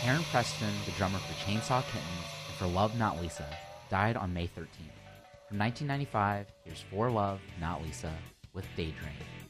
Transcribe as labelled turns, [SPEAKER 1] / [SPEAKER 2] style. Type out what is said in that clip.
[SPEAKER 1] Aaron Preston, the drummer for Chainsaw Kittens and for Love Not Lisa, died on May 13th. From 1995, here's For Love Not Lisa with Daydream.